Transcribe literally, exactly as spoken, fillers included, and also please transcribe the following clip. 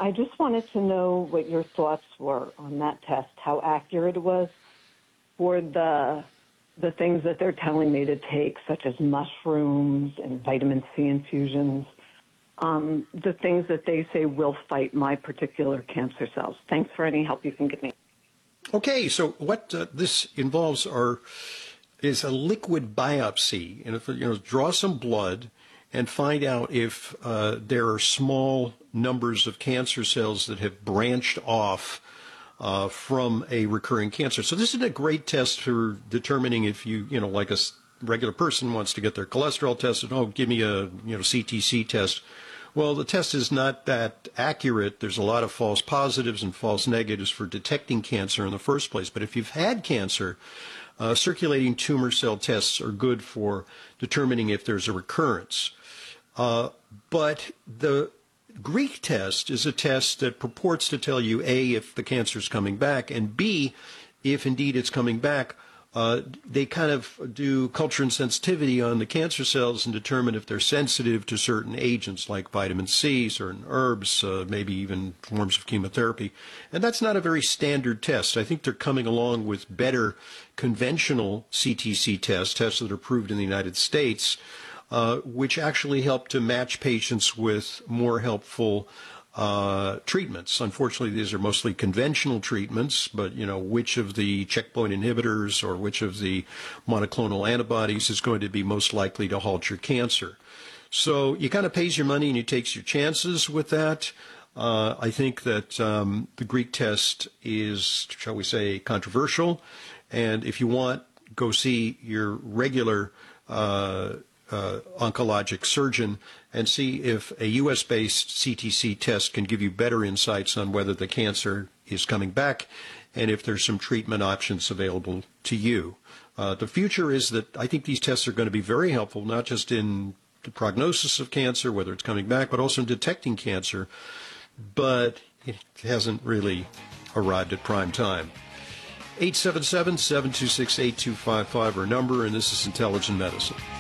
I just wanted to know what your thoughts were on that test, how accurate it was for the the things that they're telling me to take, such as mushrooms and vitamin C infusions, um, the things that they say will fight my particular cancer cells. Thanks for any help you can give me. Okay, so what uh, this involves are is a liquid biopsy, and if you know, draw some blood and find out if uh, there are small numbers of cancer cells that have branched off uh, from a recurring cancer. So this is a great test for determining if you, you know, like a regular person wants to get their cholesterol tested. Oh, give me a you know C T C test. Well, the test is not that accurate. There's a lot of false positives and false negatives for detecting cancer in the first place. But if you've had cancer, uh, circulating tumor cell tests are good for determining if there's a recurrence. Uh, but the Greek test is a test that purports to tell you, A, if the cancer is coming back, and B, if indeed it's coming back. Uh, they kind of do culture and sensitivity on the cancer cells and determine if they're sensitive to certain agents like vitamin C, certain herbs, uh, maybe even forms of chemotherapy. And that's not a very standard test. I think they're coming along with better conventional C T C tests, tests that are approved in the United States, uh, which actually help to match patients with more helpful Uh, treatments. Unfortunately, these are mostly conventional treatments, but, you know, which of the checkpoint inhibitors or which of the monoclonal antibodies is going to be most likely to halt your cancer. So you kind of pays your money and you takes your chances with that. Uh, I think that um, the Greek test is, shall we say, controversial. And if you want, go see your regular uh, uh, oncologic surgeon and see if a U S-based C T C test can give you better insights on whether the cancer is coming back and if there's some treatment options available to you. Uh, the future is that I think these tests are going to be very helpful, not just in the prognosis of cancer, whether it's coming back, but also in detecting cancer. But it hasn't really arrived at prime time. eight seven seven, seven two six, eight two five five our number, and this is Intelligent Medicine.